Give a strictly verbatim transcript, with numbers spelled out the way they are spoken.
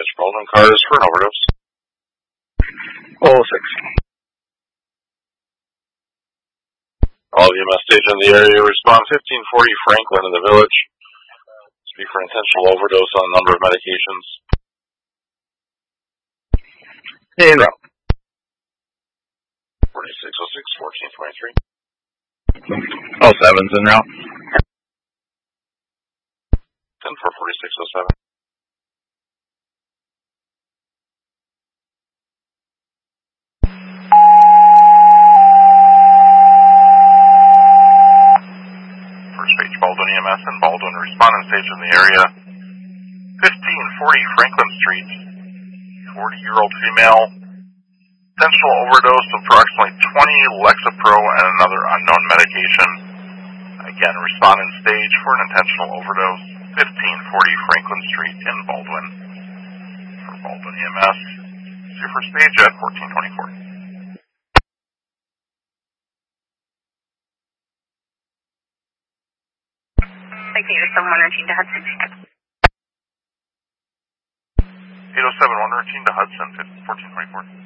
Metropolitan cars for an overdose. oh six. All of you must station in the area respond fifteen forty Franklin in the village. Speak for intentional overdose on a number of medications. En route. forty-six oh six, fourteen twenty-three. oh seven's en route. ten for forty-six oh seven. First page Baldwin E M S and Baldwin respondent station in the area. fifteen forty Franklin Street. forty-year-old female. Potential overdose of approximately twenty Lexapro and another unknown medication. Again, respondent stage for an intentional overdose. fifteen forty Franklin Street in Baldwin. For Baldwin E M S, see your first stage at fourteen twenty-four. eight oh seven, one routine to Hudson. eight oh seven, one routine to Hudson, fourteen twenty-four.